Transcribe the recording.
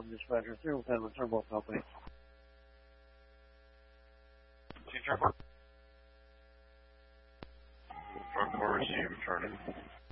Dispatcher 310, return both company. Teacher. Front car receive, returning.